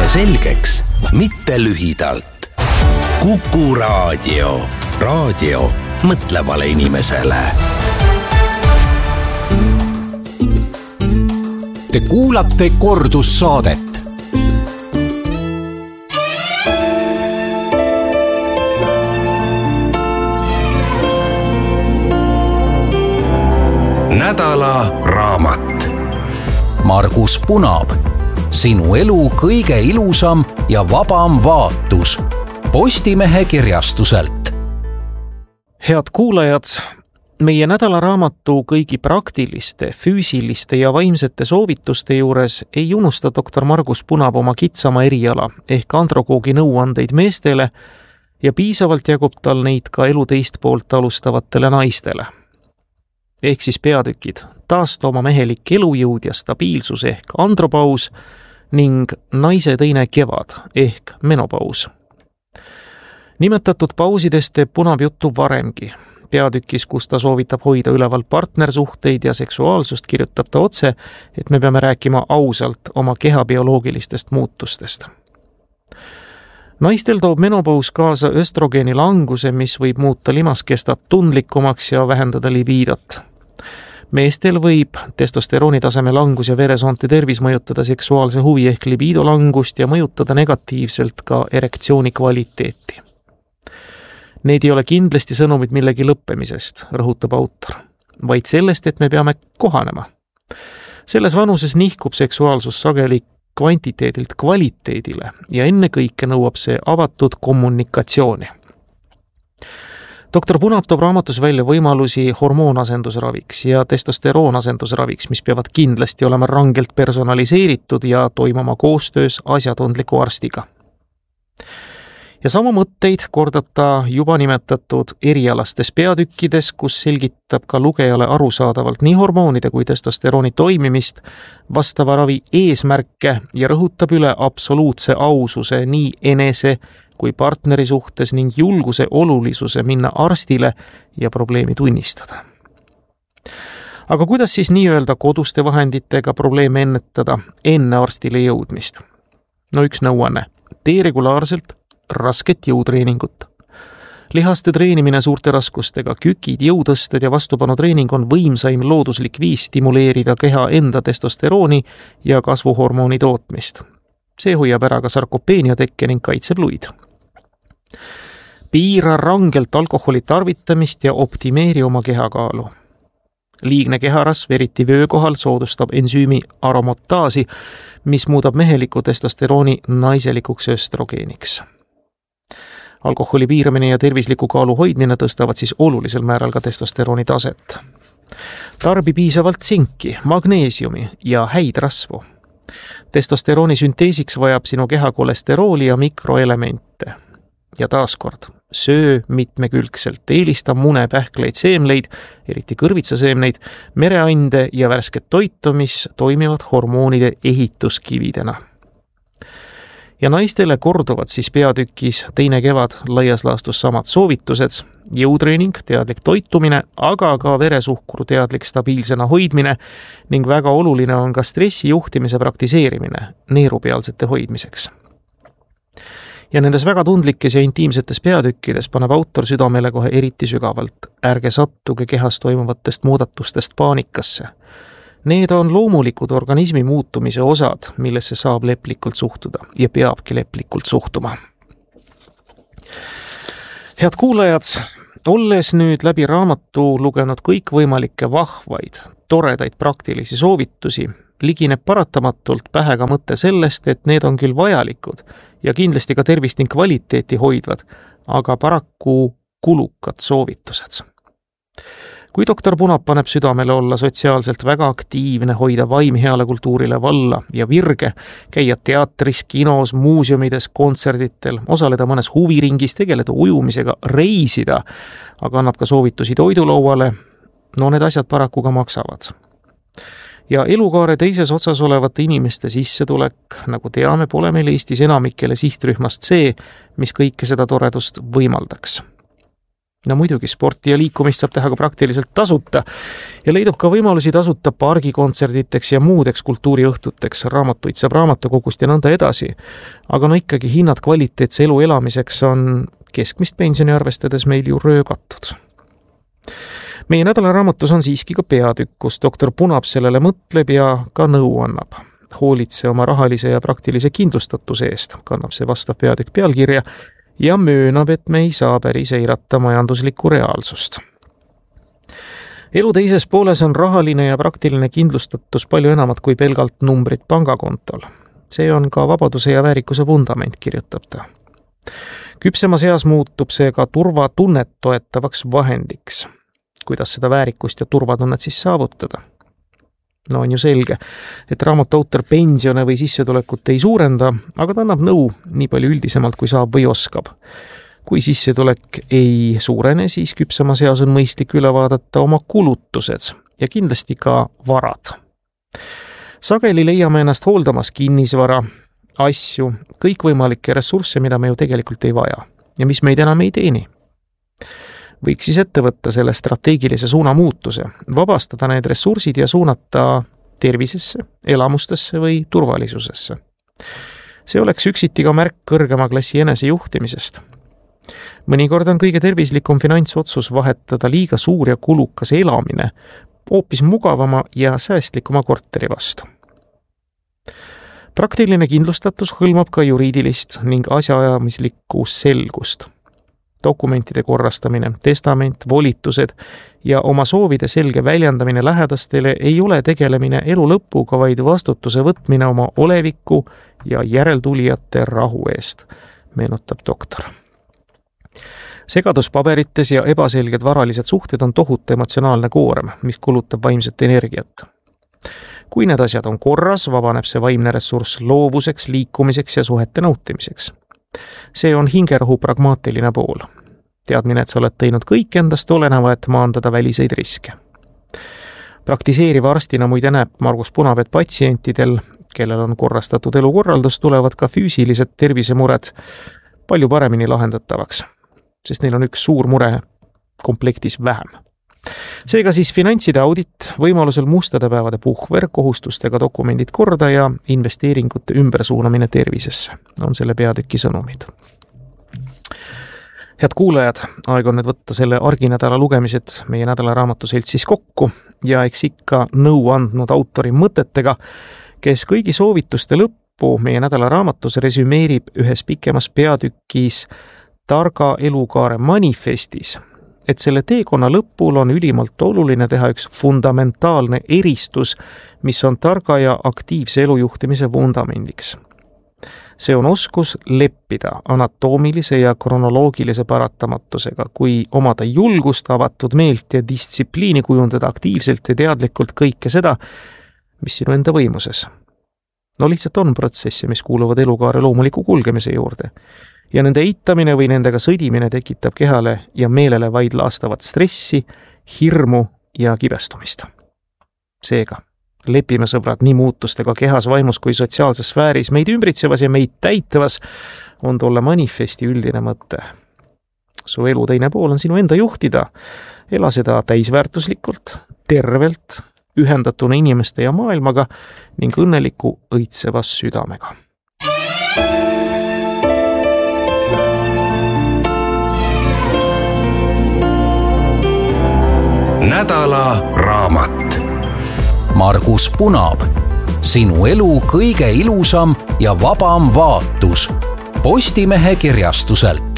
selgeks, mitte lühidalt. Kuku Raadio. Raadio mõtlevale inimesele. Te kuulate kordussaadet. Nädala raamat. Margus Punaab. Sinu elu kõige ilusam ja vabam vaatus. Postimehe kirjastuselt. Head kuulajad, meie nädalaraamatu kõigi praktiliste, füüsiliste ja vaimsete soovituste juures ei unusta doktor Margus Punaab oma kitsama eriala ehk androkoogi nõuandeid meestele ja piisavalt jagub tal neid ka elu teist poolt alustavatele naistele. Ehk siis peatükid taasta oma mehelik elujõud ja stabiilsus ehk andropaus ning naise teine kevad ehk menopaus. Nimetatud pausidest teeb Punaab juttu varemgi. Peatükis, kus ta soovitab hoida üleval partnersuhteid ja seksuaalsust, kirjutab ta otse, et me peame rääkima ausalt oma keha bioloogilistest muutustest. Naistel toob menopaus kaasa östrogeeni languse, mis võib muuta limaskestat tundlikumaks ja vähendada libiidot. Meestel võib testosterooni taseme langus ja veresoonte tervis mõjutada seksuaalse huvi ehk libiido langust ja mõjutada negatiivselt ka erektsiooni kvaliteeti. Need ei ole kindlasti sõnumid millegi lõppemisest, rõhutab autor, vaid sellest, et me peame kohanema. Selles vanuses nihkub seksuaalsus sageli kvantiteedilt kvaliteedile ja ennekõike nõuab see avatud kommunikatsiooni. Doktor Punaab toob raamatus välja võimalusi hormoonasendusraviks ja testosteroonasendusraviks, mis peavad kindlasti olema rangelt personaliseeritud ja toimuma koostöös asjatundliku arstiga. Ja sama mõtteid kordab ta juba nimetatud erialastes peatükkides, kus selgitab ka lugejale arusaadavalt nii hormoonide kui testosterooni toimimist, vastava ravi eesmärke ja rõhutab üle absoluutse aususe nii enese kui partneri suhtes ning julguse olulisuse minna arstile ja probleemi tunnistada. Aga kuidas siis nii-öelda koduste vahenditega probleeme ennetada enne arstile jõudmist? No üks nõuanne. Tee regulaarselt rasket jõutreeningut. Lihaste treenimine suurte raskustega, kükid, jõutõsted ja vastupanutreening on võimsaim looduslik viis stimuleerida keha enda testosterooni ja kasvuhormooni tootmist. See hoiab ära ka sarkopeenia tekke ning kaitseb luid. Piira rangelt alkoholi tarvitamist ja optimeeri oma kehakaalu. Liigne keharasv, eriti vöö kohal, soodustab ensüümi aromotaasi, mis muudab meheliku testosterooni naiselikuks östrogeeniks. Alkoholi piiramine ja tervisliku kaalu hoidmine tõstavad siis olulisel määral ka testosterooni taset. Tarbi piisavalt tsinki, magneesiumi ja häid rasvu. Testosterooni sünteesiks vajab sinu keha kolesterooli ja mikroelemente. Ja taaskord, söö mitmekülgselt, eelista mune, pähkleid, seemleid, eriti kõrvitsaseemneid, mereande ja värsket toitu, mis toimivad hormoonide ehituskividena. Ja naistele korduvad siis peatükis teine kevad laias laastus samad soovitused, jõutreening, teadlik toitumine, aga ka veresuhkru teadlik stabiilsena hoidmine ning väga oluline on ka stressi juhtimise praktiseerimine neerupealsete hoidmiseks. Ja nendes väga tundlikes ja intiimsetes peatükkides paneb autor südamele kohe eriti sügavalt. Ärge sattuge kehas toimuvatest muudatustest paanikasse. Need on loomulikud organismi muutumise osad, millesse saab leplikult suhtuda ja peabki leplikult suhtuma. Head kuulajad, olles nüüd läbi raamatu lugenud kõikvõimalikke vahvaid, toredaid praktilisi soovitusi, ligineb paratamatult pähe ka mõte sellest, et need on küll vajalikud ja kindlasti ka tervist ning kvaliteeti hoidvad, aga paraku kulukad soovitused. Kui doktor Punaab paneb südamele olla sotsiaalselt väga aktiivne, hoida vaim heale kultuurile valla ja virge, käia teatris, kinos, muuseumides, kontserditel, osaleda mõnes huviringis, tegeleda ujumisega, reisida, aga annab ka soovitusi toidulauale, no need asjad paraku ka maksavad. Ja elukaare teises otsas olevate inimeste sissetulek, nagu teame, pole meil Eestis enamikele sihtrühmast see, mis kõike seda toredust võimaldaks. No muidugi sporti ja liikumist saab teha ka praktiliselt tasuta ja leidub ka võimalusi tasuta pargikontserditeks ja muudeks kultuuriõhtuteks, raamatuid saab raamatukogust ja nõnda edasi. Aga no ikkagi hinnad kvaliteetse elu elamiseks on keskmist pensioni arvestades meil ju röögatud. Meie nädalaraamatus on siiski ka peatükk, kus doktor Punab sellele mõtleb ja ka nõu annab. Hoolitse oma rahalise ja praktilise kindlustatuse eest, kannab see vastav peatükk pealkirja ja möönab, et me ei saa päris eirata majanduslikku reaalsust. Elu teises pooles on rahaline ja praktiline kindlustatus palju enamat kui pelgalt numbrid pangakontol. See on ka vabaduse ja väärikuse vundament, kirjutab ta. Küpsemas eas muutub see ka turvatunnet toetavaks vahendiks. Kuidas seda väärikust ja turvatunnet siis saavutada? No on ju selge, et raamatu autor pensione või sissetulekut ei suurenda, aga ta annab nõu nii palju üldisemalt, kui saab või oskab. Kui sissetulek ei suurene, siis küpsemas eas on mõistlik üle vaadata oma kulutused ja kindlasti ka varad. Sageli leiame ennast hooldamas kinnisvara, asju, kõikvõimalikke ressursse, mida me ju tegelikult ei vaja ja mis meid enam ei teeni. Võiks siis ette võtta selle strateegilise suuna muutuse, vabastada need ressursid ja suunata tervisesse, elamustesse või turvalisusesse. See oleks üksiti ka märk kõrgema klassi enesejuhtimisest. Mõnikord on kõige tervislikum finantsotsus vahetada liiga suur ja kulukas elamine hoopis mugavama ja säästlikuma korteri vastu. Praktiline kindlustatus hõlmab ka juriidilist ning asjaajamislikku selgust. Dokumentide korrastamine, testament, volitused ja oma soovide selge väljendamine lähedastele ei ole tegelemine elu lõpuga, vaid vastutuse võtmine oma oleviku ja järeltulijate rahu eest, meenutab doktor. Segadus paberites ja ebaselged varalised suhted on tohutu emotsionaalne koorem, mis kulutab vaimset energiat. Kui need asjad on korras, vabaneb see vaimne ressurss loovuseks, liikumiseks ja suhete nautimiseks. See on hingerahu pragmaatiline pool. Teadmine, et sa oled teinud kõik endast oleneva, et maandada väliseid riske. Praktiseeriva arstina muide näeb Margus Punab, et patsientidel, kellel on korrastatud elukorraldus, tulevad ka füüsilised tervisemured palju paremini lahendatavaks, sest neil on üks suur mure komplektis vähem. Seega siis finantside audit, võimalusel mustade päevade puhver, kohustustega dokumendid korda ja investeeringute ümbersuunamine tervisesse on selle peatüki sõnumid. Head kuulajad, aeg on nüüd võtta selle arginädala lugemised meie nädalaraamatu seltsis kokku ja eks ikka nõu andnud autori mõtetega, kes kõigi soovituste lõppu meie nädalaraamatus resümeerib ühes pikemas peatükis targa elukaare manifestis, et selle teekonna lõpul on ülimalt oluline teha üks fundamentaalne eristus, mis on targa ja aktiivse elujuhtimise vundamendiks. See on oskus leppida anatoomilise ja kronoloogilise paratamatusega, kui omada julgust, avatud meelt ja distsipliini kujundada aktiivselt ja teadlikult kõike seda, mis sinu enda võimuses. No lihtsalt on protsessi, mis kuuluvad elukaare loomuliku kulgemise juurde. Ja nende eitamine või nendega sõdimine tekitab kehale ja meelele vaid laastavat stressi, hirmu ja kibestumist. Seega, lepime sõbrad nii muutustega kehas, vaimus kui sotsiaalses sfääris, meid ümbritsevas ja meid täitavas on tolle manifesti üldine mõte. Su elu teine pool on sinu enda juhtida, ela seda täisväärtuslikult, tervelt, ühendatuna inimeste ja maailmaga ning õnneliku õitsevas südamega. Nädala raamat. Margus Punab, sinu elu kõige ilusam ja vabam vaatus. Postimehe kirjastuselt.